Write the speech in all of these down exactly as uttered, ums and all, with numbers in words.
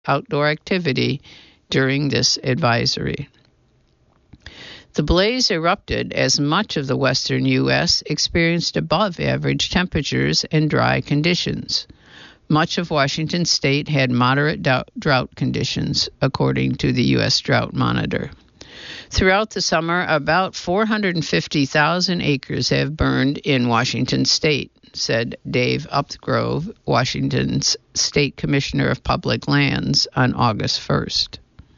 outdoor activity during this advisory. The blaze erupted as much of the western U S experienced above-average temperatures and dry conditions. Much of Washington state had moderate drought conditions, according to the U S Drought Monitor. Throughout the summer, about four hundred fifty thousand acres have burned in Washington state, said Dave Upgrove, Washington's State Commissioner of Public Lands, on August first.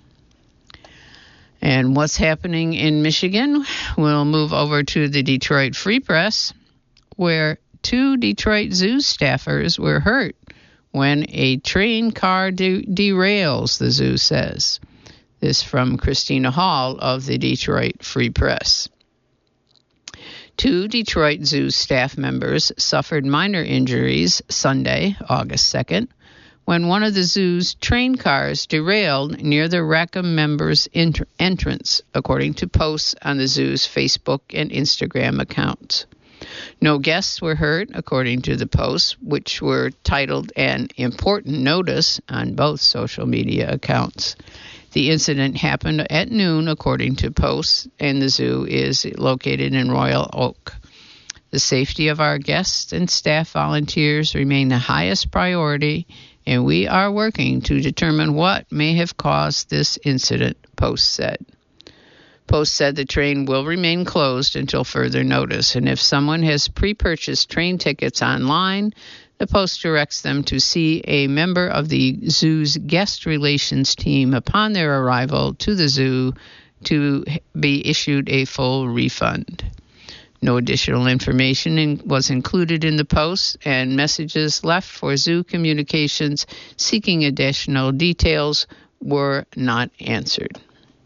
And what's happening in Michigan? We'll move over to the Detroit Free Press, where two Detroit Zoo staffers were hurt when a train car de- derails, the zoo says. This from Christina Hall of the Detroit Free Press. Two Detroit Zoo staff members suffered minor injuries Sunday, August second, when one of the zoo's train cars derailed near the Rackham members' ent- entrance, according to posts on the zoo's Facebook and Instagram accounts. No guests were hurt, according to the posts, which were titled An Important Notice on both social media accounts. The incident happened at noon, according to posts, and the zoo is located in Royal Oak. The safety of our guests and staff volunteers remain the highest priority, and we are working to determine what may have caused this incident, Post said. Post said the train will remain closed until further notice, and if someone has pre-purchased train tickets online, the Post directs them to see a member of the zoo's guest relations team upon their arrival to the zoo to be issued a full refund. No additional information in, was included in the post, and messages left for zoo communications seeking additional details were not answered.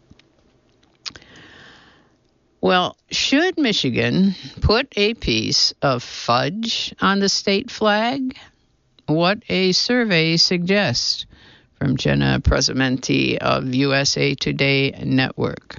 Well, should Michigan put a piece of fudge on the state flag? What a survey suggests, from Jenna Presamenti of U S A Today Network.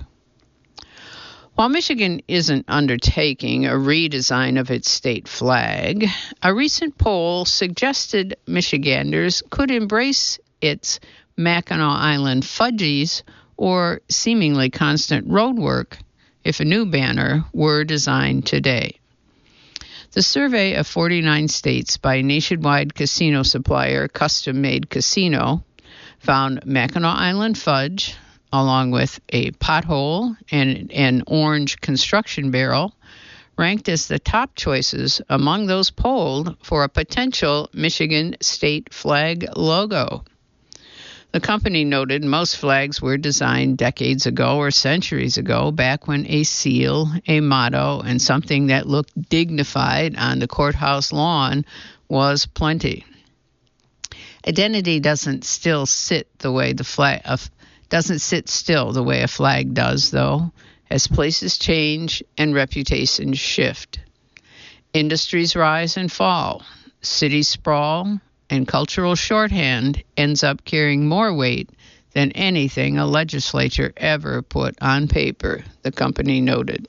While Michigan isn't undertaking a redesign of its state flag, a recent poll suggested Michiganders could embrace its Mackinac Island fudgies or seemingly constant roadwork if a new banner were designed today. The survey of forty-nine states by nationwide casino supplier Custom Made Casino found Mackinac Island fudge, along with a pothole and an orange construction barrel, ranked as the top choices among those polled for a potential Michigan state flag logo. The company noted most flags were designed decades ago or centuries ago, back when a seal, a motto, and something that looked dignified on the courthouse lawn was plenty. Identity doesn't still sit the way the flag uh, doesn't sit still the way a flag does, though, as places change and reputations shift. Industries rise and fall. Cities sprawl, and cultural shorthand ends up carrying more weight than anything a legislature ever put on paper, the company noted.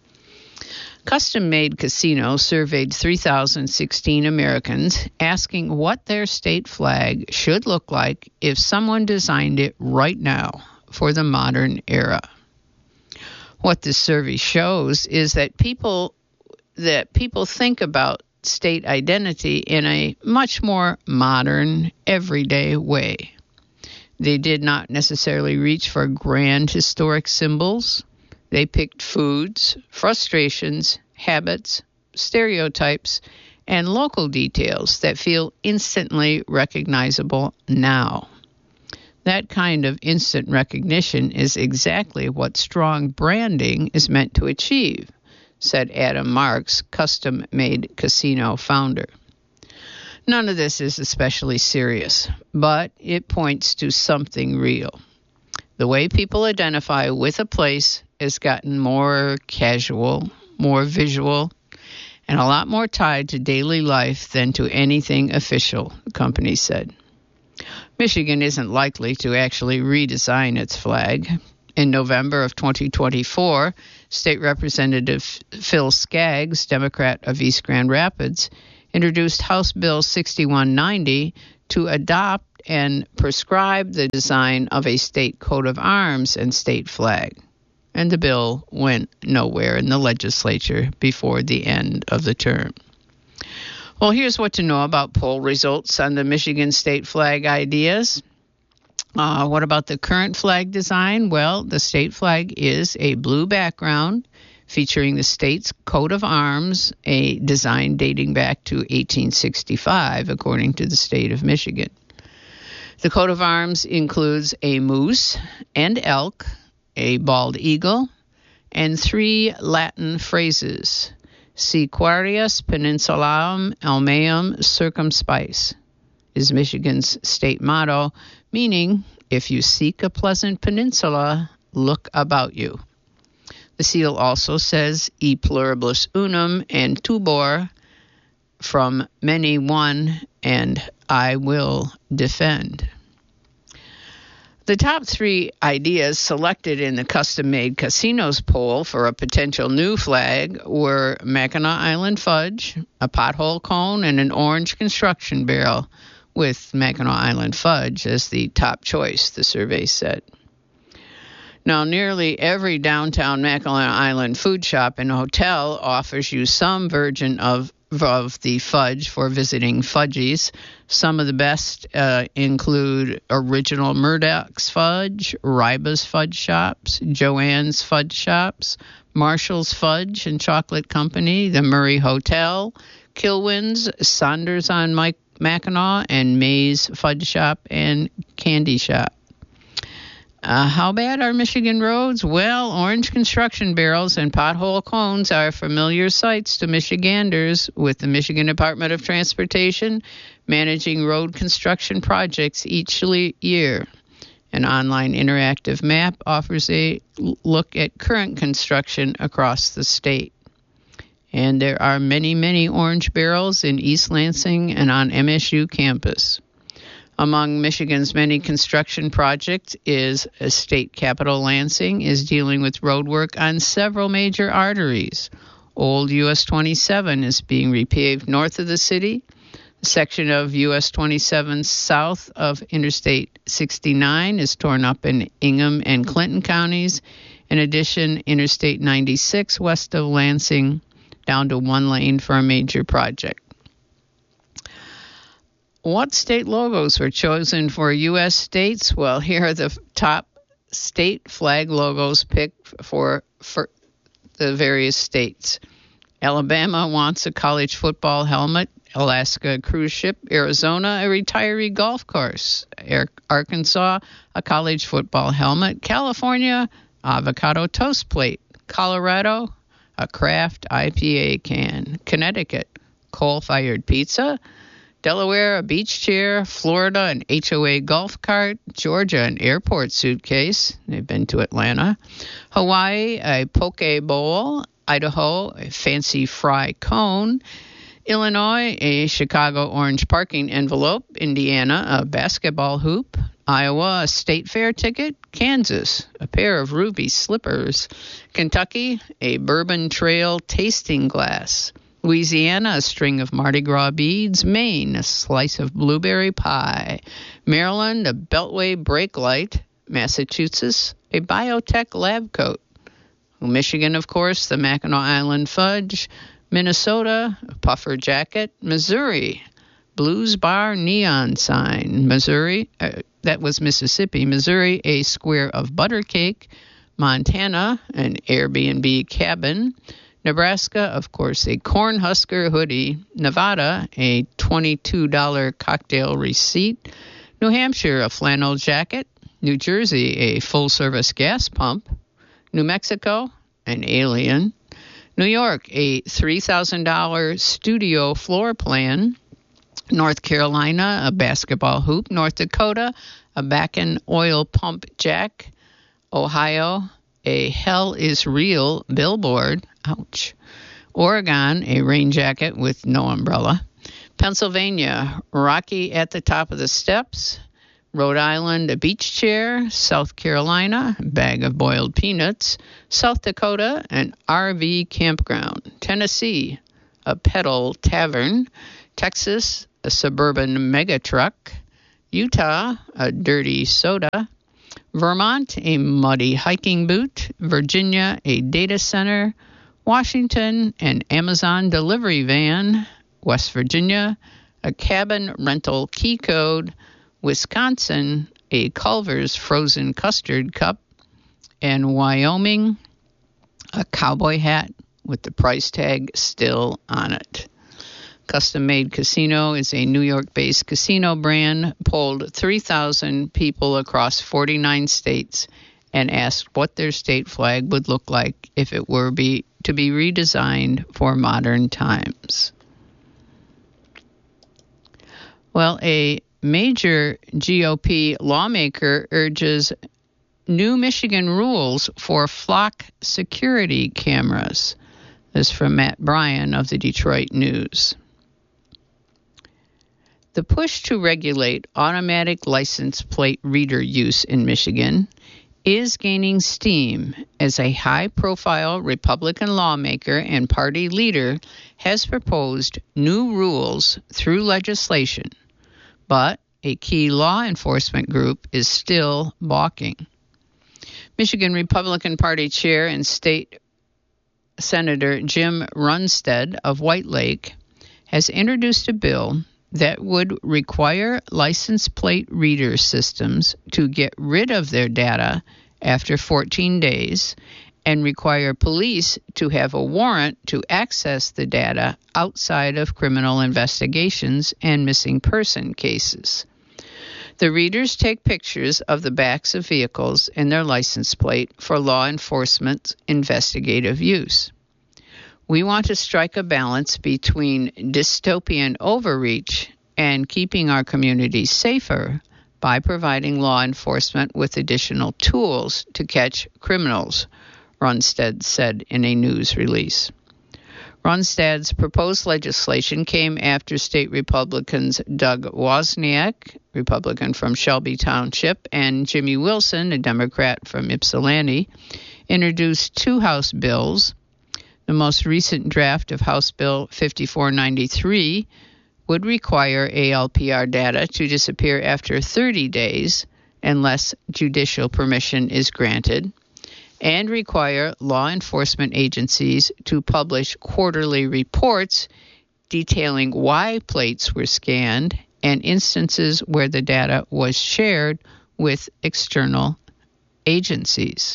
Custom Made Casino surveyed three thousand sixteen Americans, asking what their state flag should look like if someone designed it right now for the modern era. What this survey shows is that people that people think about state identity in a much more modern, everyday way. They did not necessarily reach for grand historic symbols. They picked foods, frustrations, habits, stereotypes, and local details that feel instantly recognizable now. That kind of instant recognition is exactly what strong branding is meant to achieve, said Adam Marks, Custom Made Casino founder. None of this is especially serious, but it points to something real. The way people identify with a place has gotten more casual, more visual, and a lot more tied to daily life than to anything official, the company said. Michigan isn't likely to actually redesign its flag. In November of twenty twenty-four, State Representative Phil Skaggs, Democrat of East Grand Rapids, introduced House Bill sixty-one ninety to adopt and prescribed the design of a state coat of arms and state flag. And the bill went nowhere in the legislature before the end of the term. Well, here's what to know about poll results on the Michigan state flag ideas. Uh, what about the current flag design? Well, the state flag is a blue background featuring the state's coat of arms, a design dating back to eighteen sixty-five, according to the state of Michigan. The coat of arms includes a moose and elk, a bald eagle, and three Latin phrases: Si quaerius peninsularum almeum circumspice is Michigan's state motto, meaning, if you seek a pleasant peninsula, look about you. The seal also says, E pluribus unum and tubor, from many one, and I will defend. The top three ideas selected in the custom-made casinos poll for a potential new flag were Mackinac Island fudge, a pothole cone, and an orange construction barrel, with Mackinac Island fudge as the top choice, the survey said. Now, nearly every downtown Mackinac Island food shop and hotel offers you some version of of the fudge for visiting Fudgies. Some of the best uh, include Original Murdoch's Fudge, Ryba's Fudge Shops, Joanne's Fudge Shops, Marshall's Fudge and Chocolate Company, the Murray Hotel, Kilwin's, Saunders on Mike Mackinac, and May's Fudge Shop and Candy Shop. Uh, how bad are Michigan roads? Well, orange construction barrels and pothole cones are familiar sights to Michiganders, with the Michigan Department of Transportation managing road construction projects each year. An online interactive map offers a look at current construction across the state. And there are many, many orange barrels in East Lansing and on M S U campus. Among Michigan's many construction projects is State Capitol Lansing is dealing with road work on several major arteries. Old U S twenty-seven is being repaved north of the city. A section of U S twenty-seven south of Interstate sixty-nine is torn up in Ingham and Clinton counties. In addition, Interstate ninety-six west of Lansing down to one lane for a major project. What state logos were chosen for U S states? Well, here are the top state flag logos picked for, for the various states. Alabama wants a college football helmet. Alaska, a cruise ship. Arizona, a retiree golf course. Arkansas, a college football helmet. California, avocado toast plate. Colorado, a Kraft I P A can. Connecticut, coal-fired pizza. Delaware, a beach chair. Florida, an H O A golf cart. Georgia, an airport suitcase. They've been to Atlanta. Hawaii, a poke bowl. Idaho, a fancy fry cone. Illinois, a Chicago orange parking envelope. Indiana, a basketball hoop. Iowa, a state fair ticket. Kansas, a pair of ruby slippers. Kentucky, a bourbon trail tasting glass. Louisiana, a string of Mardi Gras beads. Maine, a slice of blueberry pie. Maryland, a Beltway brake light. Massachusetts, a biotech lab coat. Michigan, of course, the Mackinac Island fudge. Minnesota, a puffer jacket. Missouri, Blues Bar neon sign. Missouri, uh, that was Mississippi. Missouri, a square of butter cake. Montana, an Airbnb cabin. Nebraska, of course, a Cornhusker hoodie. Nevada, a twenty-two dollars cocktail receipt. New Hampshire, a flannel jacket. New Jersey, a full-service gas pump. New Mexico, an alien. New York, a three thousand dollars studio floor plan. North Carolina, a basketball hoop. North Dakota, a back-end oil pump jack. Ohio, a hell is real billboard. Ouch. Oregon, a rain jacket with no umbrella. Pennsylvania, Rocky at the top of the steps. Rhode Island, a beach chair. South Carolina, a bag of boiled peanuts. South Dakota, an R V campground. Tennessee, a pedal tavern. Texas, a suburban mega truck. Utah, a dirty soda. Vermont, a muddy hiking boot. Virginia, a data center. Washington, an Amazon delivery van. West Virginia, a cabin rental key code. Wisconsin, a Culver's frozen custard cup. And Wyoming, a cowboy hat with the price tag still on it. Custom Made Casino is a New York-based casino brand, polled three thousand people across forty-nine states and asked what their state flag would look like if it were be, to be redesigned for modern times. Well, a major G O P lawmaker urges new Michigan rules for flock security cameras. This is from Matt Bryan of the Detroit News. The push to regulate automatic license plate reader use in Michigan is gaining steam as a high-profile Republican lawmaker and party leader has proposed new rules through legislation, but a key law enforcement group is still balking. Michigan Republican Party Chair and State Senator Jim Runstead of White Lake has introduced a bill that would require license plate reader systems to get rid of their data after fourteen days and require police to have a warrant to access the data outside of criminal investigations and missing person cases. The readers take pictures of the backs of vehicles and their license plate for law enforcement's investigative use. We want to strike a balance between dystopian overreach and keeping our communities safer by providing law enforcement with additional tools to catch criminals, Runstead said in a news release. Runstead's proposed legislation came after state Republicans Doug Wozniak, Republican from Shelby Township, and Jimmy Wilson, a Democrat from Ypsilanti, introduced two House bills. The most recent draft of House Bill fifty-four ninety-three would require A L P R data to disappear after thirty days unless judicial permission is granted, and require law enforcement agencies to publish quarterly reports detailing why plates were scanned and instances where the data was shared with external agencies.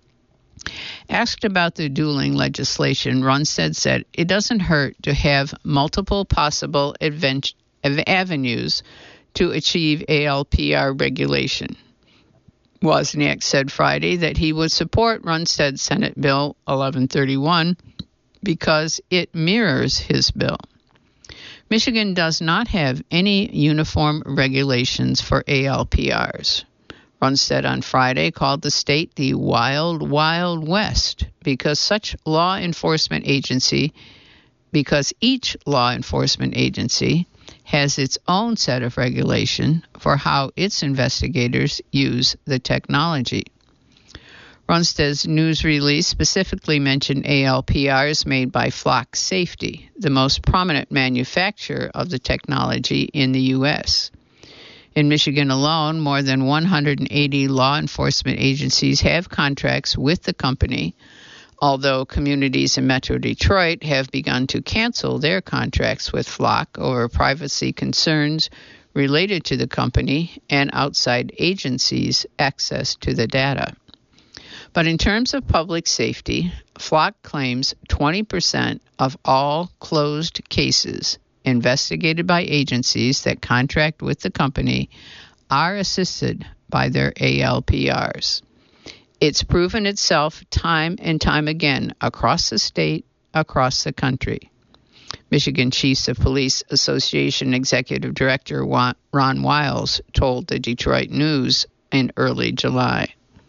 Asked about the dueling legislation, Runstead said it doesn't hurt to have multiple possible advent- avenues to achieve A L P R regulation. Wozniak said Friday that he would support Runstead's Senate Bill eleven thirty-one because it mirrors his bill. Michigan does not have any uniform regulations for A L P Rs. Runstead on Friday called the state the Wild, Wild West because such law enforcement agency, because each law enforcement agency has its own set of regulation for how its investigators use the technology. Runstead's news release specifically mentioned A L P Rs made by Flock Safety, the most prominent manufacturer of the technology in the U S In Michigan alone, more than one hundred eighty law enforcement agencies have contracts with the company, although communities in Metro Detroit have begun to cancel their contracts with Flock over privacy concerns related to the company and outside agencies' access to the data. But in terms of public safety, Flock claims twenty percent of all closed cases investigated by agencies that contract with the company are assisted by their A L P Rs. It's proven itself time and time again across the state, across the country. Michigan Chiefs of Police Association Executive Director Ron Wiles told the Detroit News in early July.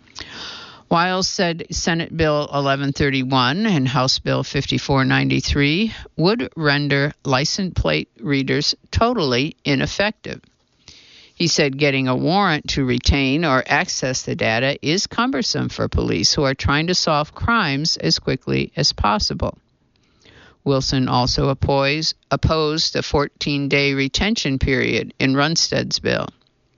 Wiles said Senate Bill eleven thirty-one and House Bill fifty-four ninety-three would render license plate readers totally ineffective. He said getting a warrant to retain or access the data is cumbersome for police who are trying to solve crimes as quickly as possible. Wilson also opposed, opposed the fourteen-day retention period in Runstead's bill.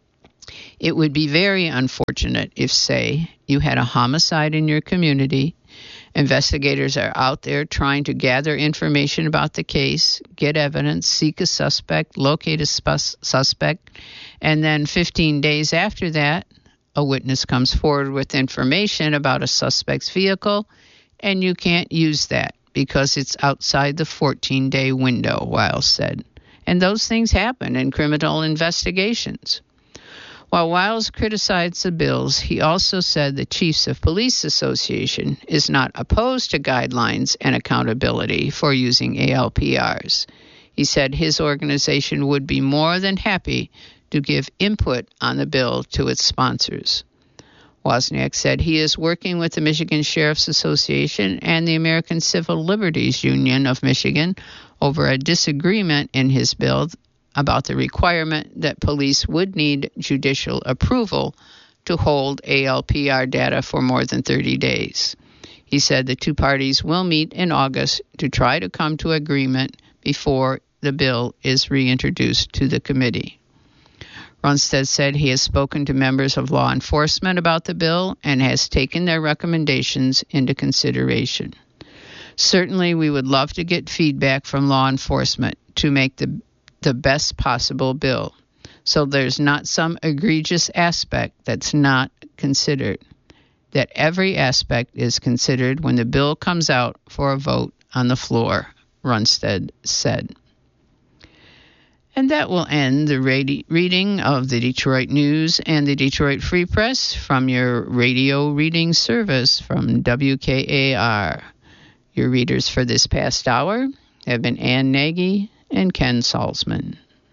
It would be very unfortunate if, say, you had a homicide in your community. Investigators are out there trying to gather information about the case, get evidence, seek a suspect, locate a sp- suspect, and then fifteen days after that, a witness comes forward with information about a suspect's vehicle, and you can't use that because it's outside the fourteen-day window, Wiles said. And those things happen in criminal investigations. While Wiles criticized the bills, he also said the Chiefs of Police Association is not opposed to guidelines and accountability for using A L P Rs. He said his organization would be more than happy to give input on the bill to its sponsors. Wozniak said he is working with the Michigan Sheriff's Association and the American Civil Liberties Union of Michigan over a disagreement in his bill about the requirement that police would need judicial approval to hold A L P R data for more than thirty days. He said the two parties will meet in August to try to come to agreement before the bill is reintroduced to the committee. Ronstadt said he has spoken to members of law enforcement about the bill and has taken their recommendations into consideration. Certainly, we would love to get feedback from law enforcement to make the the best possible bill, so there's not some egregious aspect that's not considered, that every aspect is considered when the bill comes out for a vote on the floor, Ronstadt said. And that will end the radi- reading of the Detroit News and the Detroit Free Press from your radio reading service from W K A R. Your readers for this past hour have been Ann Nagy and Ken Salzman.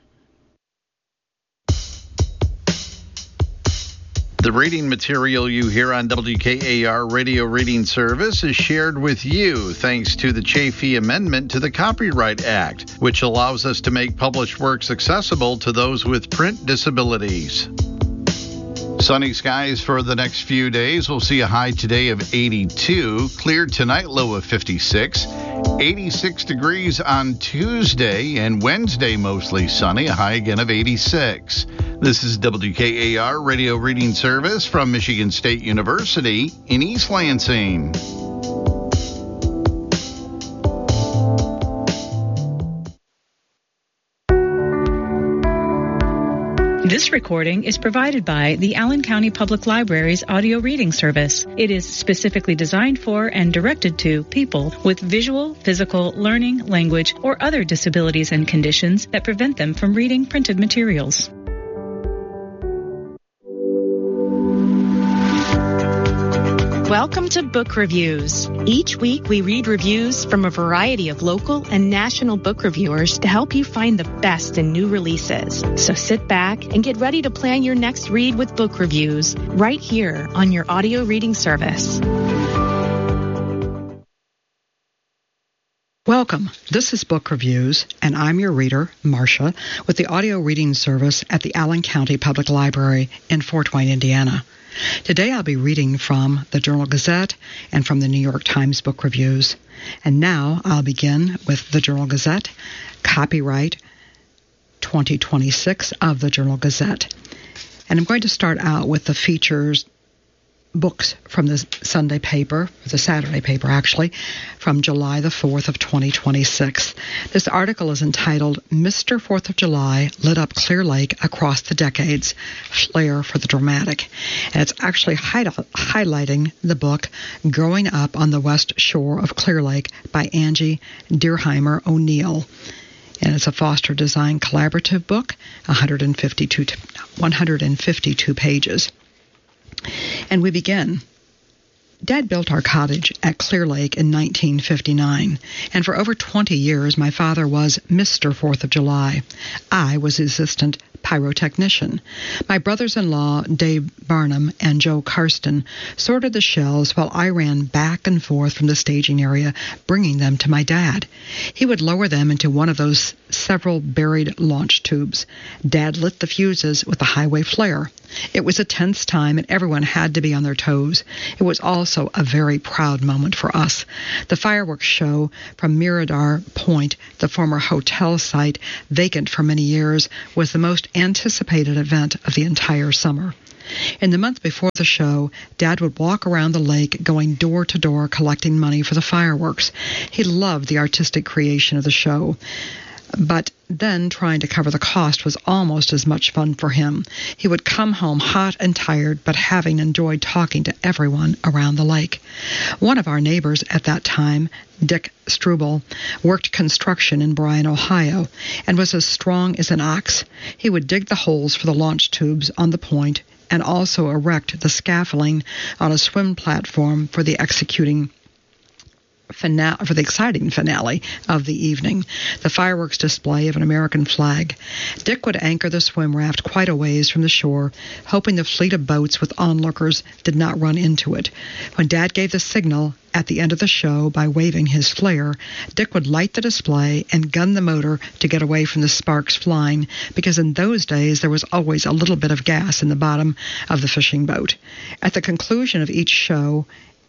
The reading material you hear on W K A R Radio Reading Service is shared with you thanks to the Chafee Amendment to the Copyright Act, which allows us to make published works accessible to those with print disabilities. Sunny skies for the next few days. We'll see a high today of eighty-two, clear tonight, low of fifty-six, eighty-six degrees on Tuesday, and Wednesday mostly sunny, a high again of eighty-six. This is W K A R Radio Reading Service from Michigan State University in East Lansing. This recording is provided by the Allen County Public Library's audio reading service. It is specifically designed for and directed to people with visual, physical, learning, language, or other disabilities and conditions that prevent them from reading printed materials. Welcome to Book Reviews. Each week we read reviews from a variety of local and national book reviewers to help you find the best in new releases. So sit back and get ready to plan your next read with Book Reviews right here on your audio reading service. Welcome. This is Book Reviews, and I'm your reader, Marcia, with the audio reading service at the Allen County Public Library in Fort Wayne, Indiana. Today I'll be reading from the Journal-Gazette and from the New York Times Book Reviews. And now I'll begin with the Journal-Gazette, copyright twenty twenty-six of the Journal-Gazette. And I'm going to start out with the features books from the Sunday paper, the Saturday paper actually, from July the fourth of twenty twenty-six. This article is entitled, Mister Fourth of July Lit Up Clear Lake Across the Decades, Flair for the Dramatic. And it's actually hi- highlighting the book, Growing Up on the West Shore of Clear Lake by Angie Dearheimer O'Neill. And it's a Foster Design collaborative book, one hundred fifty-two, one hundred fifty-two pages. And we begin. Dad built our cottage at Clear Lake in nineteen fifty-nine, and for over twenty years my father was Mister Fourth of July. I was his assistant pyrotechnician. My brothers-in-law, Dave Barnum and Joe Karsten, sorted the shells while I ran back and forth from the staging area, bringing them to my dad. He would lower them into one of those several buried launch tubes. Dad lit the fuses with a highway flare. It was a tense time, and everyone had to be on their toes. It was all also a very proud moment for us. The fireworks show from Mirador Point, the former hotel site vacant for many years, was the most anticipated event of the entire summer. In the month before the show, Dad would walk around the lake going door to door collecting money for the fireworks. He loved the artistic creation of the show, but then trying to cover the cost was almost as much fun for him. He would come home hot and tired, but having enjoyed talking to everyone around the lake. One of our neighbors at that time, Dick Struble, worked construction in Bryan, Ohio, and was as strong as an ox. He would dig the holes for the launch tubes on the point and also erect the scaffolding on a swim platform for the executing Finale, for the exciting finale of the evening, the fireworks display of an American flag. Dick would anchor the swim raft quite a ways from the shore, hoping the fleet of boats with onlookers did not run into it. When Dad gave the signal at the end of the show by waving his flare, Dick would light the display and gun the motor to get away from the sparks flying, because in those days there was always a little bit of gas in the bottom of the fishing boat. At the conclusion of each show,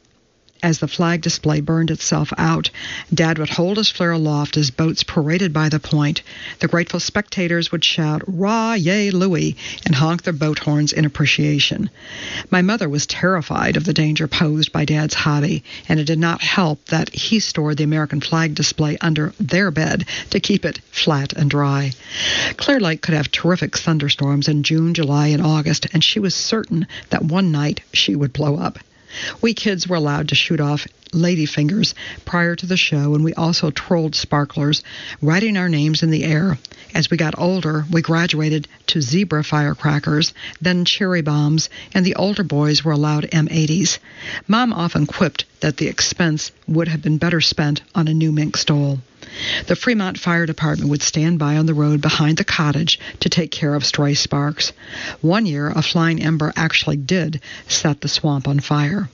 as the flag display burned itself out, Dad would hold his flare aloft as boats paraded by the point. The grateful spectators would shout, "Rah, yay, Louie," and honk their boat horns in appreciation. My mother was terrified of the danger posed by Dad's hobby, and it did not help that he stored the American flag display under their bed to keep it flat and dry. Clear Lake could have terrific thunderstorms in June, July, and August, and she was certain that one night she would blow up. We kids were allowed to shoot off ladyfingers prior to the show, and we also trolled sparklers, writing our names in the air. As we got older, we graduated to zebra firecrackers, then cherry bombs, and the older boys were allowed M eighties. Mom often quipped that the expense would have been better spent on a new mink stole. The Fremont Fire Department would stand by on the road behind the cottage to take care of stray sparks. One year, a flying ember actually did set the swamp on fire.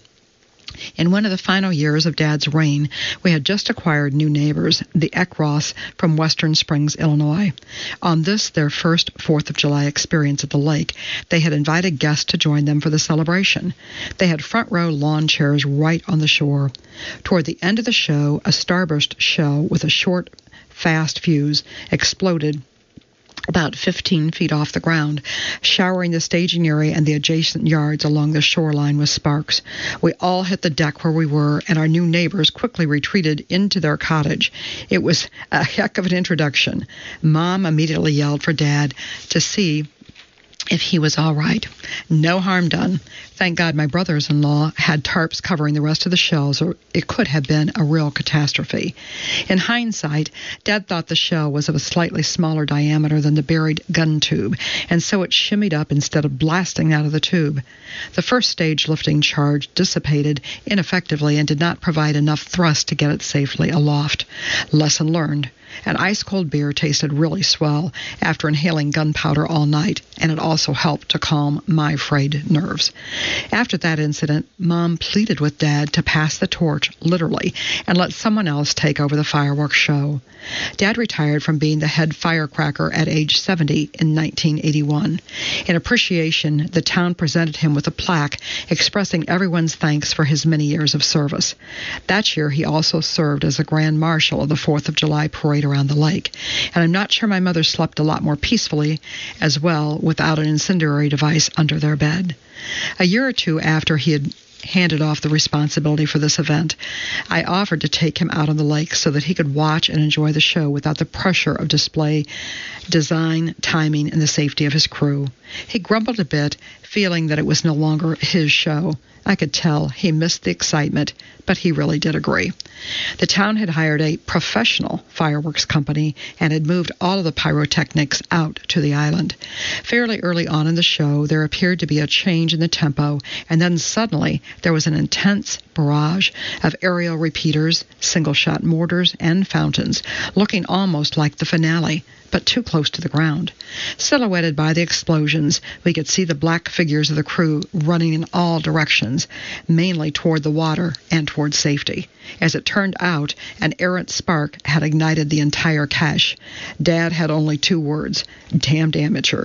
In one of the final years of Dad's reign, we had just acquired new neighbors, the Eckroths from Western Springs, Illinois. On this, their first Fourth of July experience at the lake, they had invited guests to join them for the celebration. They had front-row lawn chairs right on the shore. Toward the end of the show, a starburst shell with a short, fast fuse exploded about fifteen feet off the ground, showering the staging area and the adjacent yards along the shoreline with sparks. We all hit the deck where we were, and our new neighbors quickly retreated into their cottage. It was a heck of an introduction. Mom immediately yelled for Dad to see if he was all right. No harm done. Thank God my brothers-in-law had tarps covering the rest of the shells, or it could have been a real catastrophe. In hindsight, Dad thought the shell was of a slightly smaller diameter than the buried gun tube, and so it shimmied up instead of blasting out of the tube. The first stage lifting charge dissipated ineffectively and did not provide enough thrust to get it safely aloft. Lesson learned. An ice-cold beer tasted really swell after inhaling gunpowder all night, and it also helped to calm my frayed nerves. After that incident, Mom pleaded with Dad to pass the torch, literally, and let someone else take over the fireworks show. Dad retired from being the head firecracker at age seventy in nineteen eighty-one. In appreciation, the town presented him with a plaque expressing everyone's thanks for his many years of service. That year, he also served as the Grand Marshal of the Fourth of July parade around the lake, and I'm not sure my mother slept a lot more peacefully as well without an incendiary device under their bed. A year or two after he had handed off the responsibility for this event, I offered to take him out on the lake so that he could watch and enjoy the show without the pressure of display, design, timing, and the safety of his crew. He grumbled a bit, feeling that it was no longer his show. I could tell he missed the excitement, but he really did agree. The town had hired a professional fireworks company and had moved all of the pyrotechnics out to the island. Fairly early on in the show, there appeared to be a change in the tempo, and then suddenly there was an intense barrage of aerial repeaters, single-shot mortars, and fountains, looking almost like the finale, but too close to the ground. Silhouetted by the explosions, we could see the black figures of the crew running in all directions, mainly toward the water and toward safety. As it turned out, an errant spark had ignited the entire cache. Dad had only two words: damned amateurs.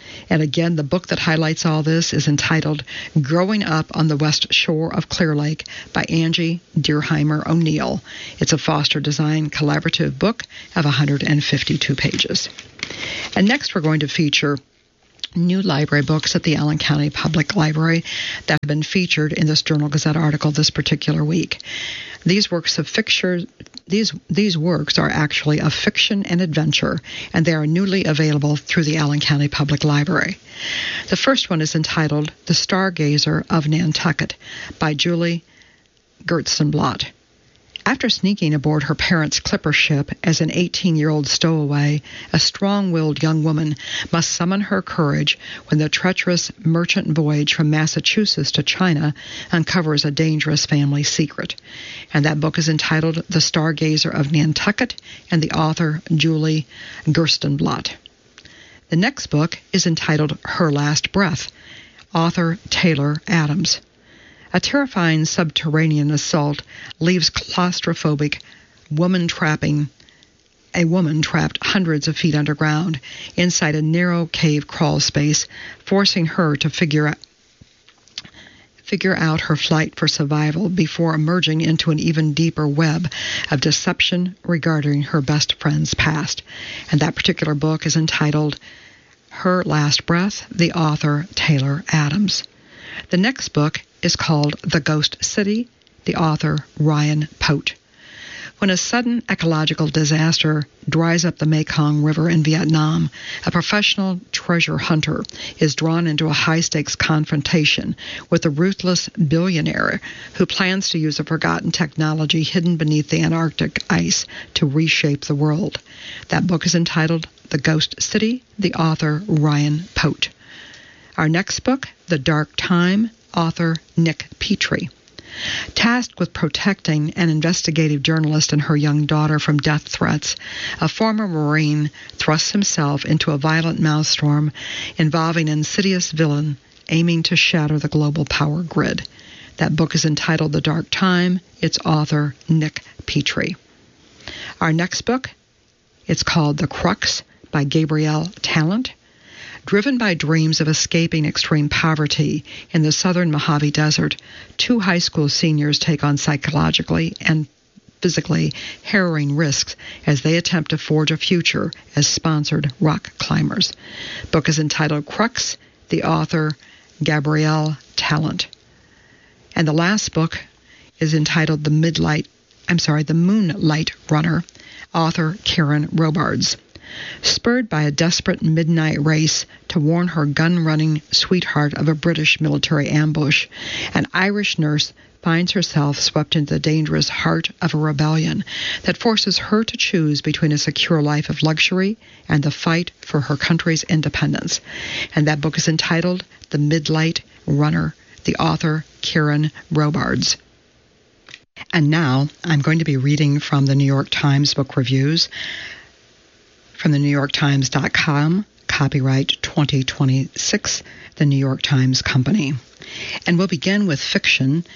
And again, the book that highlights all this is entitled Growing Up on the West Shore of Clear Lake by Angie Deerheimer O'Neill. It's a Foster Design collaborative book of one hundred fifty-two pages. And next we're going to feature new library books at the Allen County Public Library that have been featured in this Journal Gazette article this particular week. These works of fiction, these these works are actually of fiction and adventure, and they are newly available through the Allen County Public Library. The first one is entitled The Stargazer of Nantucket by Julie Gerstenblatt. After sneaking aboard her parents' clipper ship as an eighteen-year-old stowaway, a strong-willed young woman must summon her courage when the treacherous merchant voyage from Massachusetts to China uncovers a dangerous family secret. And that book is entitled The Stargazer of Nantucket, and the author, Julie Gerstenblatt. The next book is entitled Her Last Breath, author Taylor Adams. A terrifying subterranean assault leaves claustrophobic woman trapping a woman trapped hundreds of feet underground inside a narrow cave crawl space, forcing her to figure out figure out her flight for survival before emerging into an even deeper web of deception regarding her best friend's past. And that particular book is entitled Her Last Breath, the author Taylor Adams. The next book is called The Ghost City, the author Ryan Pote. When a sudden ecological disaster dries up the Mekong River in Vietnam, a professional treasure hunter is drawn into a high-stakes confrontation with a ruthless billionaire who plans to use a forgotten technology hidden beneath the Antarctic ice to reshape the world. That book is entitled The Ghost City, the author Ryan Pote. Our next book, The Dark Time, author Nick Petrie. Tasked with protecting an investigative journalist and her young daughter from death threats, a former Marine thrusts himself into a violent maelstrom involving an insidious villain aiming to shatter the global power grid. That book is entitled The Dark Time. Its author, Nick Petrie. Our next book, it's called The Crux by Gabrielle Talent. Driven by dreams of escaping extreme poverty in the southern Mojave Desert, two high school seniors take on psychologically and physically harrowing risks as they attempt to forge a future as sponsored rock climbers. Book is entitled Crux, the author Gabrielle Talent. And the last book is entitled The Midlight, I'm sorry, The Moonlight Runner, author Karen Robards. Spurred by a desperate midnight race to warn her gun-running sweetheart of a British military ambush, an Irish nurse finds herself swept into the dangerous heart of a rebellion that forces her to choose between a secure life of luxury and the fight for her country's independence. And that book is entitled The Midnight Runner, the author Karen Robards. And now I'm going to be reading from the New York Times Book Reviews from the New York Times dot com, copyright twenty twenty-six, the New York Times Company. And we'll begin with fiction.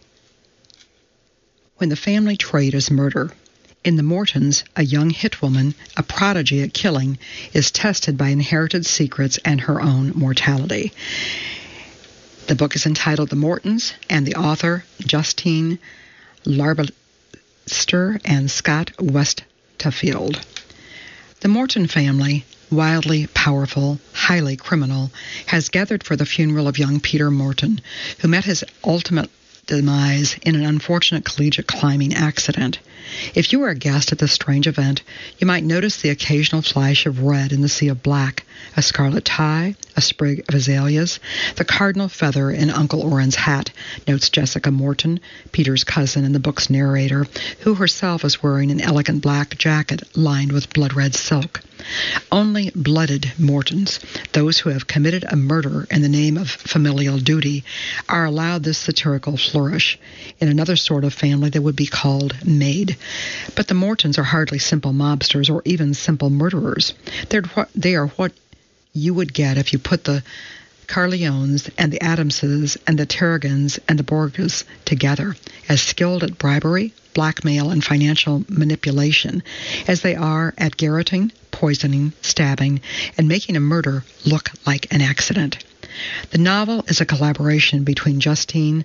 When the family trait is murder. In The Mortons, a young hitwoman, a prodigy at killing, is tested by inherited secrets and her own mortality. The book is entitled The Mortons, and the author, Justine Larbalster and Scott Westerfield. The Morton family, wildly powerful, highly criminal, has gathered for the funeral of young Peter Morton, who met his ultimate demise in an unfortunate collegiate climbing accident. If you were a guest at this strange event, you might notice the occasional flash of red in the sea of black, a scarlet tie, a sprig of azaleas, the cardinal feather in Uncle Orrin's hat, notes Jessica Morton, Peter's cousin and the book's narrator, who herself is wearing an elegant black jacket lined with blood-red silk. Only blooded Mortons, those who have committed a murder in the name of familial duty, are allowed this satirical flourish. In another sort of family they would be called maid. But the Mortons are hardly simple mobsters or even simple murderers. They're what, they are what you would get if you put the Carleones and the Adamses and the Tarragons and the Borgias together, as skilled at bribery, blackmail, and financial manipulation as they are at garroting, poisoning, stabbing, and making a murder look like an accident. The novel is a collaboration between Justine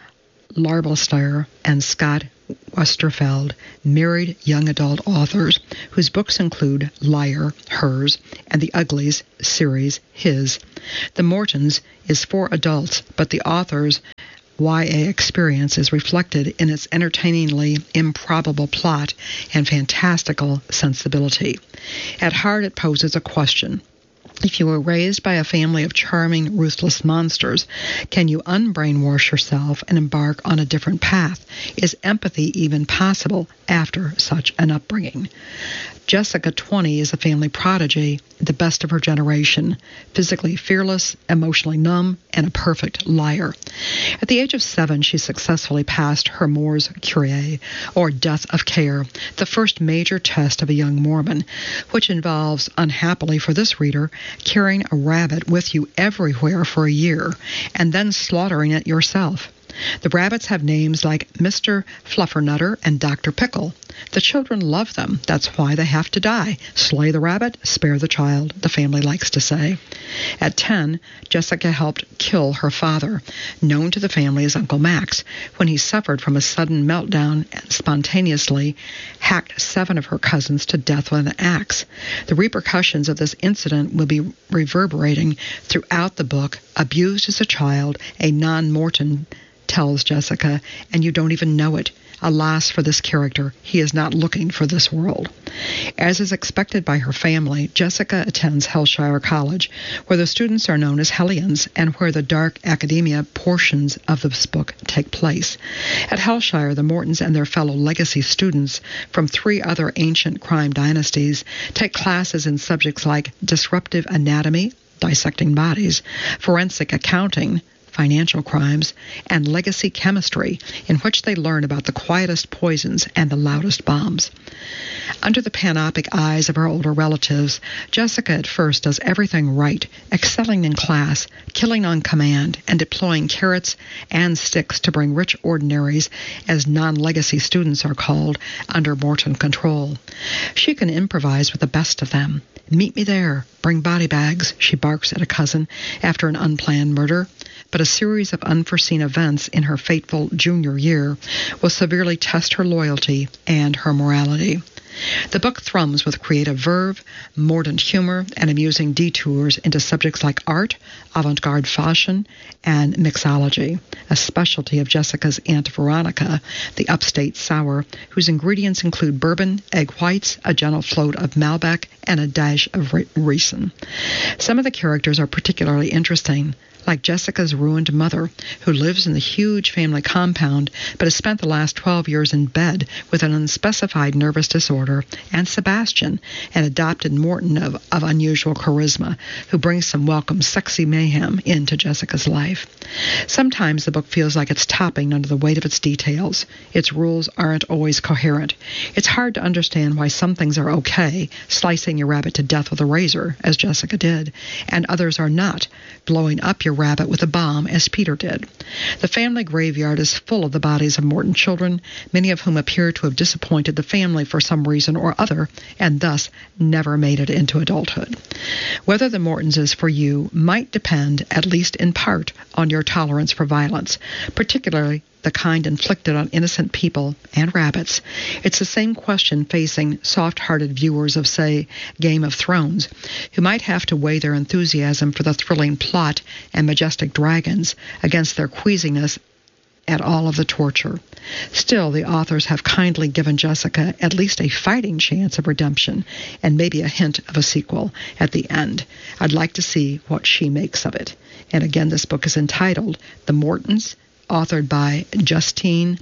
Larbalster and Scott Westerfeld, married young adult authors whose books include Liar, hers, and The Uglies series, his. The Mortons is for adults, but the author's Y A experience is reflected in its entertainingly improbable plot and fantastical sensibility. At heart, it poses a question. If you were raised by a family of charming, ruthless monsters, can you unbrainwash yourself and embark on a different path? Is empathy even possible after such an upbringing? Jessica, twenty, is a family prodigy, the best of her generation, physically fearless, emotionally numb, and a perfect liar. At the age of seven, she successfully passed her Moors Curie, or Death of Care, the first major test of a young Mormon, which involves, unhappily for this reader, carrying a rabbit with you everywhere for a year, and then slaughtering it yourself. The rabbits have names like Mister Fluffernutter and Doctor Pickle. The children love them. That's why they have to die. Slay the rabbit, spare the child, the family likes to say. At ten, Jessica helped kill her father, known to the family as Uncle Max, when he suffered from a sudden meltdown and spontaneously hacked seven of her cousins to death with an axe. The repercussions of this incident will be reverberating throughout the book. Abused as a child, a non-Morton tells Jessica, and you don't even know it. Alas for this character, he is not looking for this world. As is expected by her family, Jessica attends Hellshire College, where the students are known as Hellions, and where the dark academia portions of this book take place. At Hellshire, the Mortons and their fellow legacy students from three other ancient crime dynasties take classes in subjects like disruptive anatomy, dissecting bodies, forensic accounting, financial crimes, and legacy chemistry, in which they learn about the quietest poisons and the loudest bombs. Under the panopic eyes of her older relatives, Jessica at first does everything right, excelling in class, killing on command, and deploying carrots and sticks to bring rich ordinaries, as non-legacy students are called, under Morton control. She can improvise with the best of them. Meet me there. Bring body bags, she barks at a cousin after an unplanned murder. But a series of unforeseen events in her fateful junior year will severely test her loyalty and her morality. The book thrums with creative verve, mordant humor, and amusing detours into subjects like art, avant-garde fashion, and mixology, a specialty of Jessica's Aunt Veronica, the upstate sour, whose ingredients include bourbon, egg whites, a gentle float of Malbec, and a dash of Riesling. Some of the characters are particularly interesting, like Jessica's ruined mother, who lives in the huge family compound but has spent the last twelve years in bed with an unspecified nervous disorder, and Sebastian, an adopted Morton of, of unusual charisma, who brings some welcome sexy mayhem into Jessica's life. Sometimes the book feels like it's topping under the weight of its details. Its rules aren't always coherent. It's hard to understand why some things are okay, slicing your rabbit to death with a razor, as Jessica did, and others are not, blowing up your rabbit with a bomb, as Peter did. The family graveyard is full of the bodies of Morton children, many of whom appear to have disappointed the family for some reason or other, and thus never made it into adulthood. Whether The Mortons is for you might depend, at least in part, on your tolerance for violence, particularly the kind inflicted on innocent people and rabbits. It's the same question facing soft-hearted viewers of, say, Game of Thrones, who might have to weigh their enthusiasm for the thrilling plot and majestic dragons against their queasiness at all of the torture. Still, the authors have kindly given Jessica at least a fighting chance of redemption, and maybe a hint of a sequel at the end. I'd like to see what she makes of it. And again, this book is entitled The Mortons, authored by Justine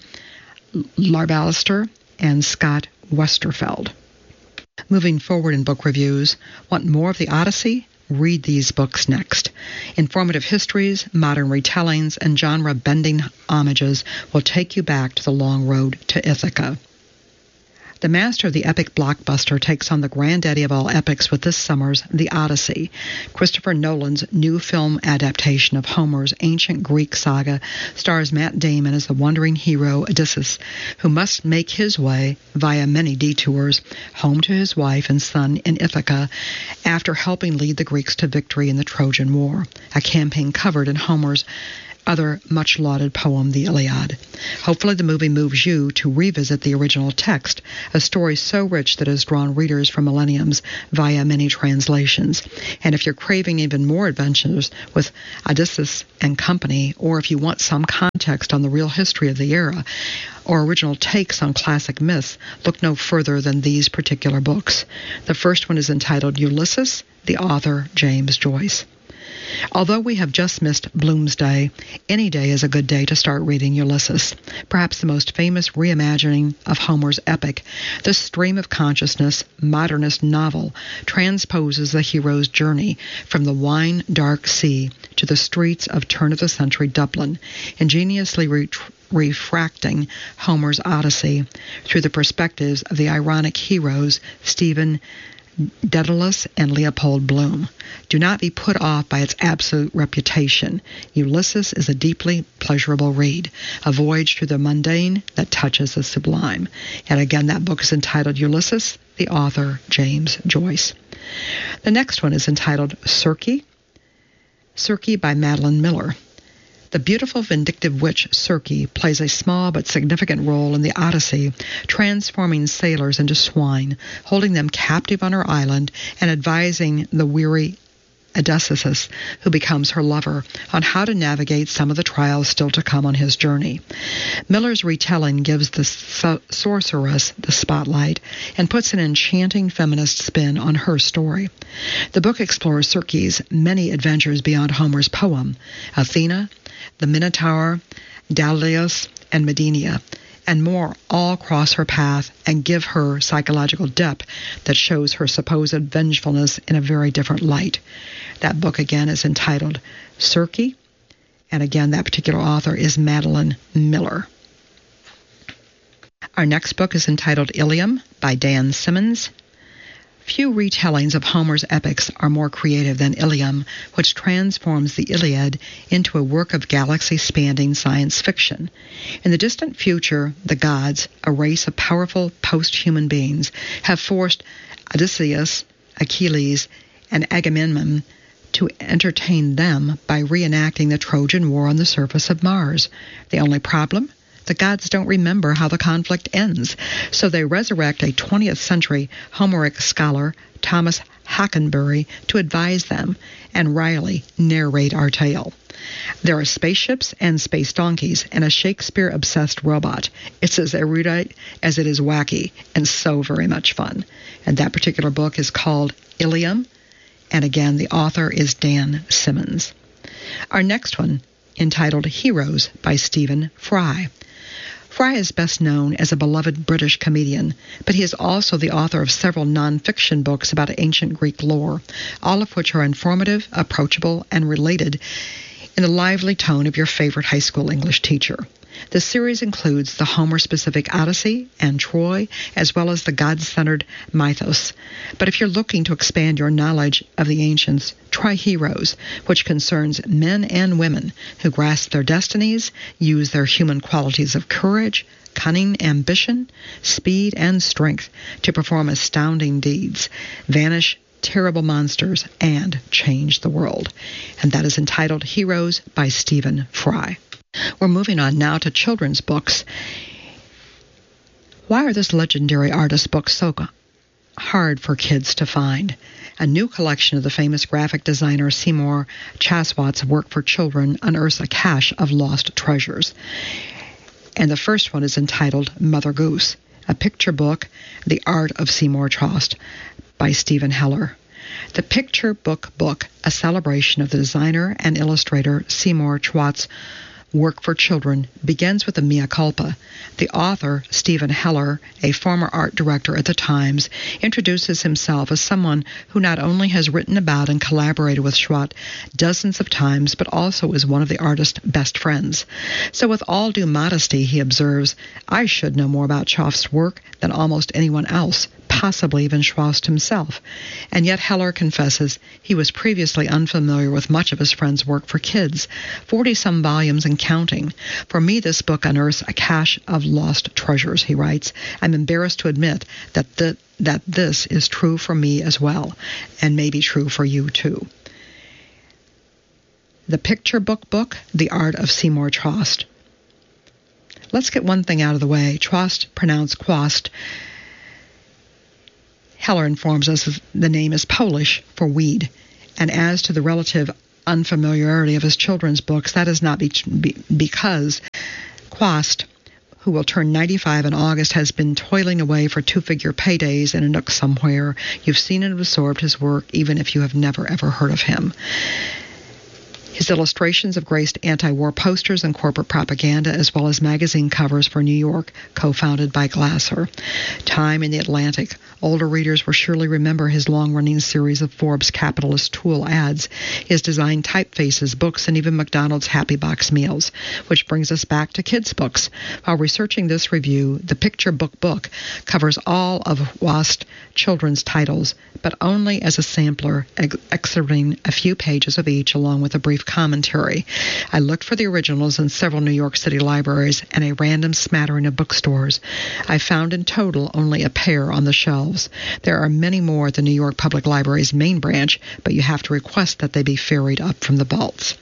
Larbalster and Scott Westerfeld. Moving forward in book reviews, want more of the Odyssey? Read these books next. Informative histories, modern retellings, and genre-bending homages will take you back to the long road to Ithaca. The master of the epic blockbuster takes on the granddaddy of all epics with this summer's The Odyssey, Christopher Nolan's new film adaptation of Homer's ancient Greek saga. Stars Matt Damon as the wandering hero Odysseus, who must make his way via many detours home to his wife and son in Ithaca after helping lead the Greeks to victory in the Trojan War, a campaign covered in Homer's other much-lauded poem, The Iliad. Hopefully the movie moves you to revisit the original text, a story so rich that has drawn readers for millenniums via many translations. And if you're craving even more adventures with Odysseus and company, or if you want some context on the real history of the era, or original takes on classic myths, look no further than these particular books. The first one is entitled Ulysses, the author James Joyce. Although we have just missed Bloomsday, any day is a good day to start reading Ulysses, perhaps the most famous reimagining of Homer's epic. This stream of consciousness modernist novel transposes the hero's journey from the wine-dark sea to the streets of turn-of-the-century Dublin, ingeniously re- refracting Homer's Odyssey through the perspectives of the ironic heroes Stephen Dedalus and Leopold Bloom. Do not be put off by its absolute reputation. Ulysses is a deeply pleasurable read, a voyage through the mundane that touches the sublime. And again, that book is entitled Ulysses, the author James Joyce. The next one is entitled Circe, Circe by Madeline Miller. The beautiful, vindictive witch Circe plays a small but significant role in the Odyssey, transforming sailors into swine, holding them captive on her island, and advising the weary Odysseus, who becomes her lover, on how to navigate some of the trials still to come on his journey. Miller's retelling gives the so- sorceress the spotlight and puts an enchanting feminist spin on her story. The book explores Circe's many adventures beyond Homer's poem, Athena, the Minotaur, Daedalus, and Medea, and more all cross her path and give her psychological depth that shows her supposed vengefulness in a very different light. That book, again, is entitled Circe, and again, that particular author is Madeline Miller. Our next book is entitled Ilium by Dan Simmons. Few retellings of Homer's epics are more creative than Ilium, which transforms the Iliad into a work of galaxy-spanning science fiction. In the distant future, the gods, a race of powerful post-human beings, have forced Odysseus, Achilles, and Agamemnon to entertain them by reenacting the Trojan War on the surface of Mars. The only problem? The gods don't remember how the conflict ends, so they resurrect a twentieth century Homeric scholar, Thomas Hockenberry, to advise them, and Riley narrate our tale. There are spaceships and space donkeys and a Shakespeare-obsessed robot. It's as erudite as it is wacky, and so very much fun. And that particular book is called Ilium, and again, the author is Dan Simmons. Our next one, entitled Heroes by Stephen Fry. Fry is best known as a beloved British comedian, but he is also the author of several non-fiction books about ancient Greek lore, all of which are informative, approachable, and related in the lively tone of your favorite high school English teacher. The series includes the Homer-specific Odyssey and Troy, as well as the God-centered mythos. But if you're looking to expand your knowledge of the ancients, try Heroes, which concerns men and women who grasp their destinies, use their human qualities of courage, cunning, ambition, speed, and strength to perform astounding deeds, vanish terrible monsters, and change the world. And that is entitled Heroes by Stephen Fry. We're moving on now to children's books. Why are this legendary artist's books so hard for kids to find? A new collection of the famous graphic designer Seymour Chaswat's work for children unearths a cache of lost treasures. And the first one is entitled Mother Goose, a picture book, The Art of Seymour Chast, by Stephen Heller. The Picture Book Book, a celebration of the designer and illustrator Seymour Chast's Work for Children begins with a mea culpa. The author, Stephen Heller, a former art director at the Times, introduces himself as someone who not only has written about and collaborated with Schwatt dozens of times, but also is one of the artist's best friends. So with all due modesty, he observes, I should know more about Schwatt's work than almost anyone else, possibly even Schwatt himself. And yet Heller confesses he was previously unfamiliar with much of his friend's work for kids, forty-some volumes and counting. For me, this book unearths a cache of lost treasures, he writes. I'm embarrassed to admit that the, that this is true for me as well, and may be true for you too. The Picture Book Book, The Art of Seymour Chwast. Let's get one thing out of the way. Chwast, pronounced Quast. Heller informs us the name is Polish for weed. And as to the relative unfamiliarity of his children's books, that is not be, be, because Quast, who will turn ninety-five in August, has been toiling away for two-figure paydays in a nook somewhere. You've seen and absorbed his work, even if you have never, ever heard of him. His illustrations have graced anti-war posters and corporate propaganda, as well as magazine covers for New York, co-founded by Glasser. Time in the Atlantic. Older readers will surely remember his long-running series of Forbes Capitalist Tool ads, his design typefaces, books, and even McDonald's Happy Box meals, which brings us back to kids' books. While researching this review, the Picture Book Book covers all of Chwast's children's titles, but only as a sampler, ex- excerpting a few pages of each along with a brief commentary. I looked for the originals in several New York City libraries and a random smattering of bookstores. I found in total only a pair on the shelves. There are many more at the New York Public Library's main branch, but you have to request that they be ferried up from the vaults.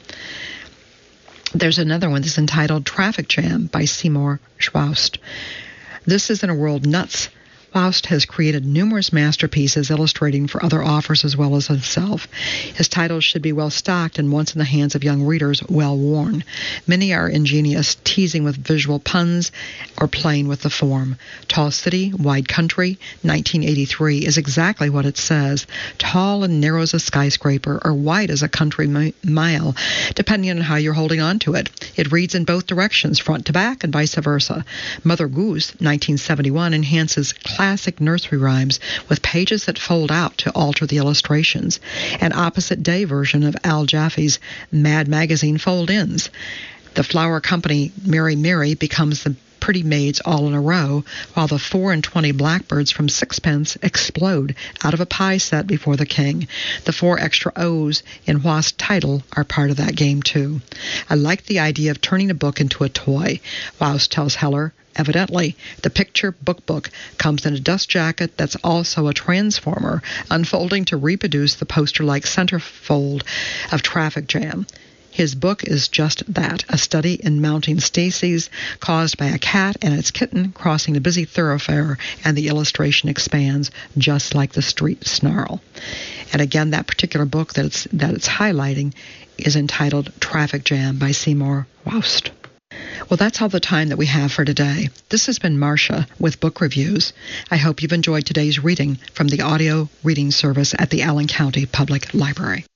There's another one that's entitled Traffic Jam by Seymour Chwast. This is in a world nuts. Chwast has created numerous masterpieces illustrating for other authors as well as himself. His titles should be well stocked and once in the hands of young readers, well worn. Many are ingenious, teasing with visual puns or playing with the form. Tall City, Wide Country, nineteen eighty-three is exactly what it says. Tall and narrow as a skyscraper or wide as a country mi- mile, depending on how you're holding on to it. It reads in both directions, front to back and vice versa. Mother Goose, nineteen seventy-one, enhances class classic nursery rhymes with pages that fold out to alter the illustrations. An opposite-day version of Al Jaffe's Mad Magazine fold-ins. The flower company Mary Mary becomes the Pretty Maids all in a row, while the four and twenty blackbirds from Sixpence explode out of a pie set before the king. The four extra O's in Chwast's title are part of that game, too. I like the idea of turning a book into a toy. Chwast tells Heller, evidently, the Picture Book Book comes in a dust jacket that's also a transformer, unfolding to reproduce the poster-like centerfold of Traffic Jam. His book is just that, a study in mounting stasis caused by a cat and its kitten crossing a busy thoroughfare, and the illustration expands just like the street snarl. And again, that particular book that it's, that it's highlighting is entitled Traffic Jam by Seymour Chwast. Well, that's all the time that we have for today. This has been Marcia with Book Reviews. I hope you've enjoyed today's reading from the audio reading service at the Allen County Public Library.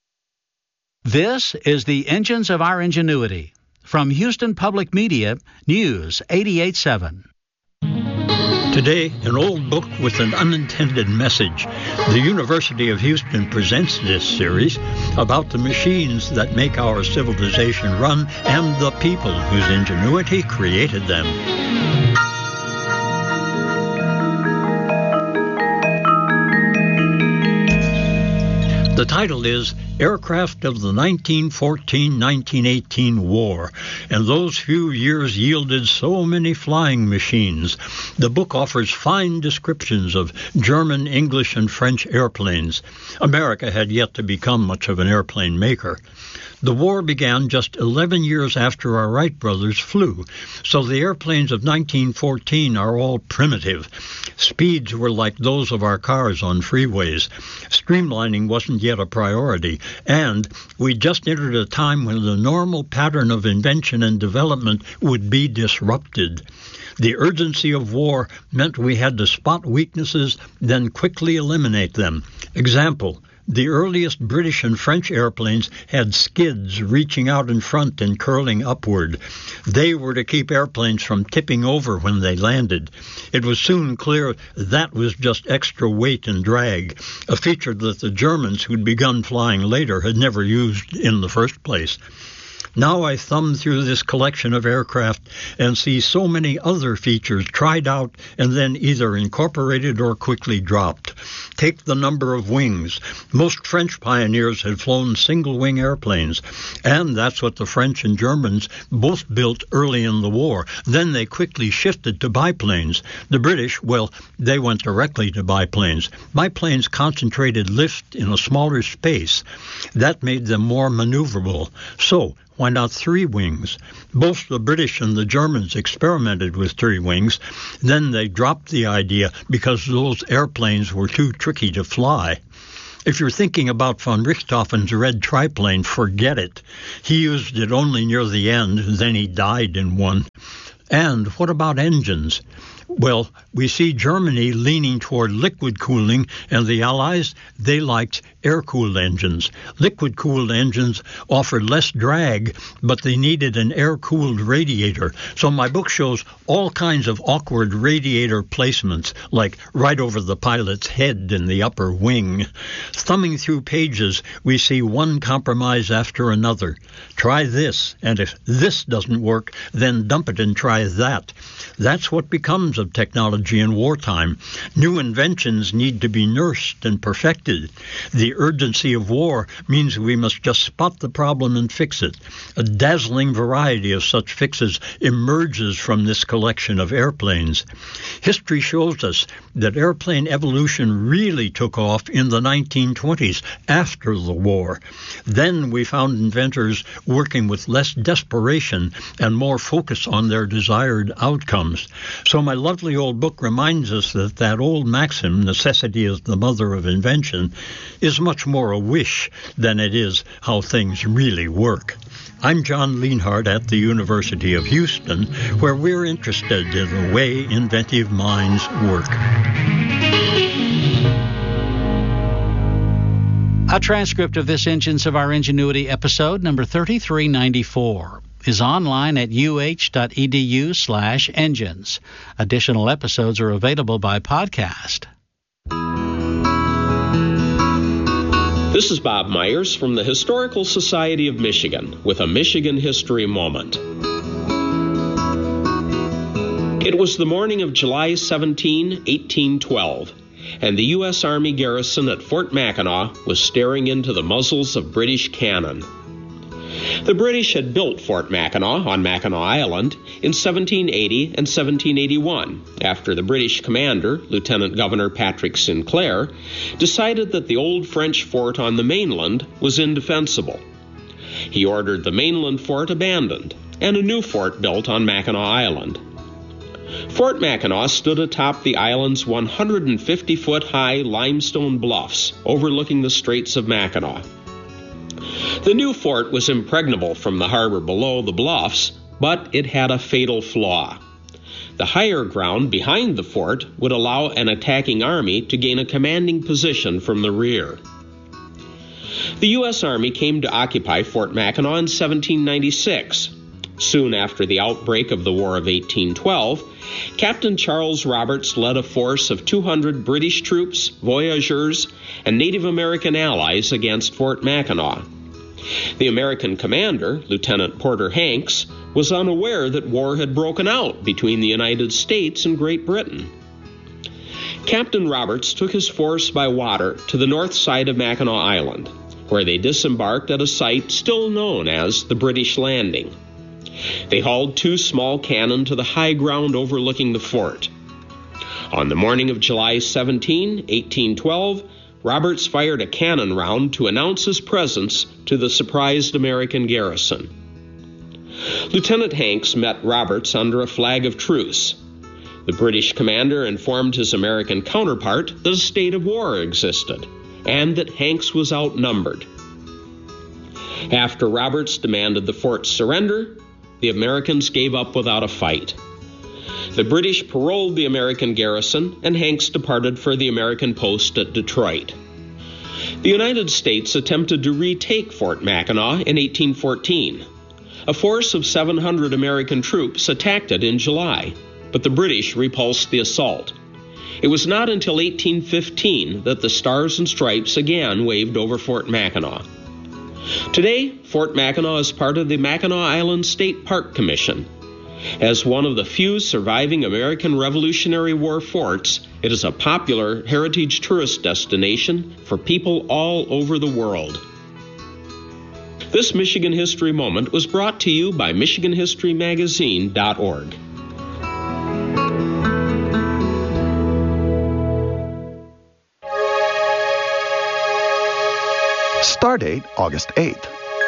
This is the Engines of Our Ingenuity. From Houston Public Media, News eighty-eight seven. Today, an old book with an unintended message. The University of Houston presents this series about the machines that make our civilization run and the people whose ingenuity created them. The title is Aircraft of the nineteen fourteen nineteen eighteen War, and those few years yielded so many flying machines. The book offers fine descriptions of German, English, and French airplanes. America had yet to become much of an airplane maker. The war began just eleven years after our Wright brothers flew, so the airplanes of nineteen fourteen are all primitive. Speeds were like those of our cars on freeways. Streamlining wasn't yet a priority, and we just entered a time when the normal pattern of invention and development would be disrupted. The urgency of war meant we had to spot weaknesses, then quickly eliminate them. Example, The earliest British and French airplanes had skids reaching out in front and curling upward. They were to keep airplanes from tipping over when they landed. It was soon clear that was just extra weight and drag, a feature that the Germans, who'd begun flying later, had never used in the first place. Now I thumb through this collection of aircraft and see so many other features tried out and then either incorporated or quickly dropped. Take the number of wings. Most French pioneers had flown single-wing airplanes, and that's what the French and Germans both built early in the war. Then they quickly shifted to biplanes. The British, well, they went directly to biplanes. Biplanes concentrated lift in a smaller space. That made them more maneuverable. So, why not three wings? Both the British and the Germans experimented with three wings. Then they dropped the idea because those airplanes were too tricky to fly. If you're thinking about von Richthofen's red triplane, forget it. He used it only near the end, then he died in one. And what about engines? Well, we see Germany leaning toward liquid cooling, and the Allies, they liked air-cooled engines. Liquid-cooled engines offered less drag, but they needed an air-cooled radiator. So my book shows all kinds of awkward radiator placements, like right over the pilot's head in the upper wing. Thumbing through pages, we see one compromise after another. Try this, and if this doesn't work, then dump it and try that. That's what becomes of technology in wartime. New inventions need to be nursed and perfected. The urgency of war means we must just spot the problem and fix it. A dazzling variety of such fixes emerges from this collection of airplanes. History shows us that airplane evolution really took off in the nineteen twenties, after the war. Then we found inventors working with less desperation and more focus on their desired outcomes. So my lovely old book reminds us that that old maxim, necessity is the mother of invention, is much more a wish than it is how things really work. I'm John Leonhardt at the University of Houston, where we're interested in the way inventive minds work. A transcript of this Engines of Our Ingenuity episode, number thirty-three ninety-four, is online at uh.edu slash engines. Additional episodes are available by podcast. This is Bob Myers from the Historical Society of Michigan with a Michigan History Moment. It was the morning of July seventeenth, eighteen twelve, and the U S Army garrison at Fort Mackinac was staring into the muzzles of British cannon. The British had built Fort Mackinac on Mackinac Island in seventeen eighty and seventeen eighty-one, after the British commander, Lieutenant Governor Patrick Sinclair, decided that the old French fort on the mainland was indefensible. He ordered the mainland fort abandoned and a new fort built on Mackinac Island. Fort Mackinac stood atop the island's one hundred fifty foot high limestone bluffs overlooking the Straits of Mackinac. The new fort was impregnable from the harbor below the bluffs, but it had a fatal flaw. The higher ground behind the fort would allow an attacking army to gain a commanding position from the rear. The U S Army came to occupy Fort Mackinac in seventeen ninety-six. Soon after the outbreak of the War of eighteen twelve, Captain Charles Roberts led a force of two hundred British troops, voyageurs, and Native American allies against Fort Mackinac. The American commander, Lieutenant Porter Hanks, was unaware that war had broken out between the United States and Great Britain. Captain Roberts took his force by water to the north side of Mackinac Island, where they disembarked at a site still known as the British Landing. They hauled two small cannon to the high ground overlooking the fort. On the morning of July seventeenth, eighteen twelve, Roberts fired a cannon round to announce his presence to the surprised American garrison. Lieutenant Hanks met Roberts under a flag of truce. The British commander informed his American counterpart that a state of war existed, and that Hanks was outnumbered. After Roberts demanded the fort's surrender, the Americans gave up without a fight. The British paroled the American garrison, and Hanks departed for the American post at Detroit. The United States attempted to retake Fort Mackinac in eighteen fourteen. A force of seven hundred American troops attacked it in July, but the British repulsed the assault. It was not until eighteen fifteen that the Stars and Stripes again waved over Fort Mackinac. Today, Fort Mackinac is part of the Mackinac Island State Park Commission. As one of the few surviving American Revolutionary War forts, it is a popular heritage tourist destination for people all over the world. This Michigan History Moment was brought to you by Michigan History Magazine dot org. Stardate August eighth.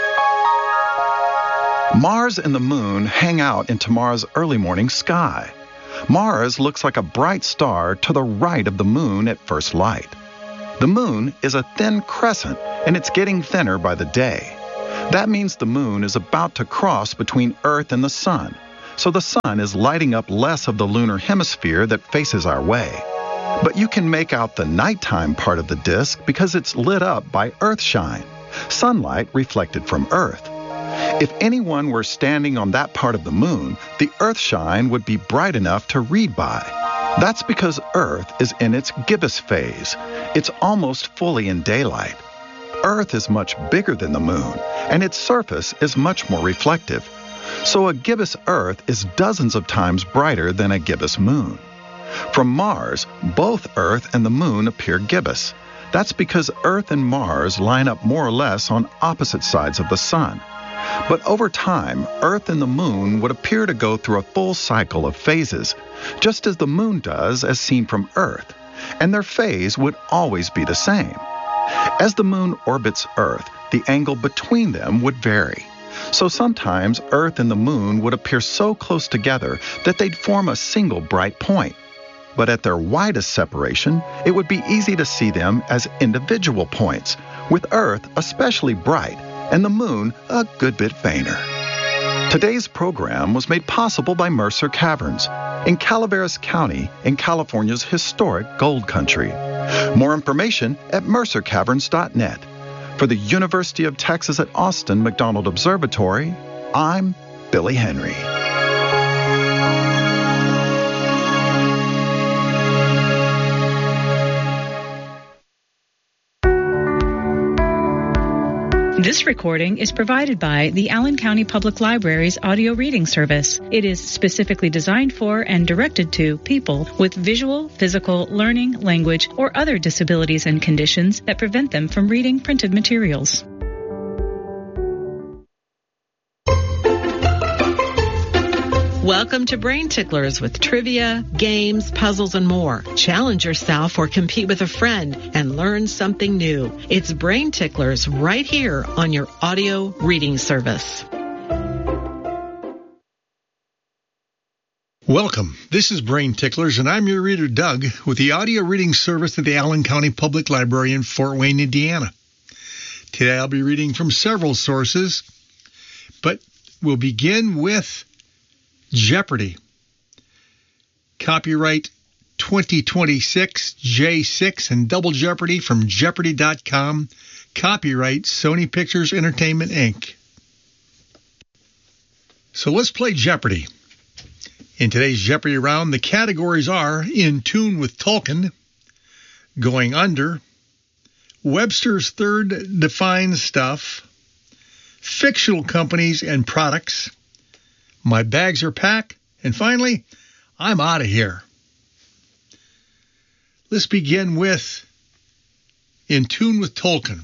Mars and the Moon hang out in tomorrow's early morning sky. Mars looks like a bright star to the right of the Moon at first light. The Moon is a thin crescent, and it's getting thinner by the day. That means the Moon is about to cross between Earth and the Sun, so the Sun is lighting up less of the lunar hemisphere that faces our way. But you can make out the nighttime part of the disk because it's lit up by Earthshine, sunlight reflected from Earth. If anyone were standing on that part of the Moon, the Earthshine would be bright enough to read by. That's because Earth is in its gibbous phase. It's almost fully in daylight. Earth is much bigger than the Moon, and its surface is much more reflective. So a gibbous Earth is dozens of times brighter than a gibbous Moon. From Mars, both Earth and the Moon appear gibbous. That's because Earth and Mars line up more or less on opposite sides of the Sun. But over time, Earth and the Moon would appear to go through a full cycle of phases, just as the Moon does as seen from Earth, and their phase would always be the same. As the Moon orbits Earth, the angle between them would vary. So sometimes Earth and the Moon would appear so close together that they'd form a single bright point. But at their widest separation, it would be easy to see them as individual points, with Earth especially bright and the Moon a good bit fainter. Today's program was made possible by Mercer Caverns in Calaveras County in California's historic Gold Country. More information at mercer caverns dot net. For the University of Texas at Austin McDonald Observatory, I'm Billy Henry. This recording is provided by the Allen County Public Library's audio reading service. It is specifically designed for and directed to people with visual, physical, learning, language, or other disabilities and conditions that prevent them from reading printed materials. Welcome to Brain Ticklers with trivia, games, puzzles, and more. Challenge yourself or compete with a friend and learn something new. It's Brain Ticklers right here on your audio reading service. Welcome. This is Brain Ticklers, and I'm your reader, Doug, with the audio reading service at the Allen County Public Library in Fort Wayne, Indiana. Today I'll be reading from several sources, but we'll begin with Jeopardy! Copyright twenty twenty-six J six and Double Jeopardy from Jeopardy dot com. Copyright Sony Pictures Entertainment, Incorporated. So let's play Jeopardy! In today's Jeopardy round, the categories are In Tune with Tolkien, Going Under, Webster's Third Defines Stuff, Fictional Companies and Products, My Bags Are Packed, and finally, I'm Out of Here. Let's begin with In Tune with Tolkien.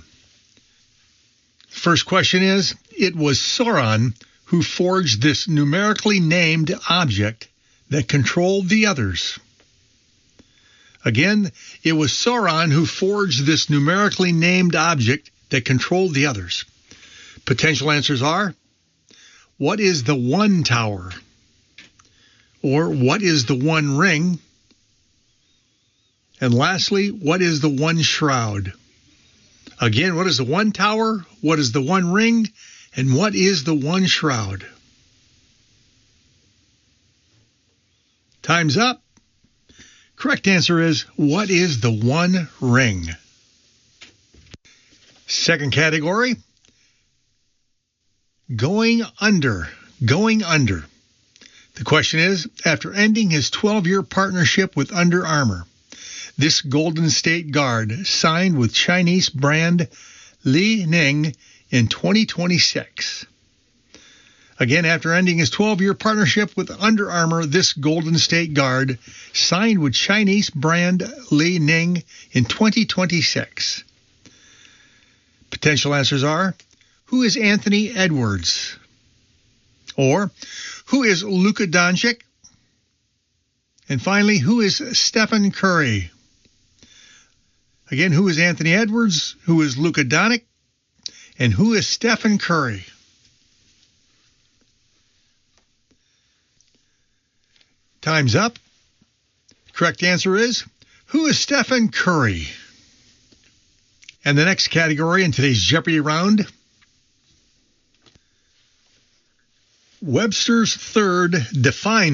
First question is, it was Sauron who forged this numerically named object that controlled the others. Again, it was Sauron who forged this numerically named object that controlled the others. Potential answers are, what is the One Tower? Or what is the One Ring? And lastly, what is the One Shroud? Again, what is the One Tower? What is the One Ring? And what is the One Shroud? Time's up. Correct answer is, what is the One Ring? Second category, going under. Going under. The question is, after ending his twelve-year partnership with Under Armour, this Golden State guard signed with Chinese brand Li Ning in twenty twenty-six. Again, after ending his twelve-year partnership with Under Armour, this Golden State guard signed with Chinese brand Li Ning in twenty twenty-six. Potential answers are, who is Anthony Edwards? Or, who is Luka Doncic? And finally, who is Stephen Curry? Again, who is Anthony Edwards? Who is Luka Doncic? And who is Stephen Curry? Time's up. Correct answer is, who is Stephen Curry? And the next category in today's Jeopardy round, Webster's third defined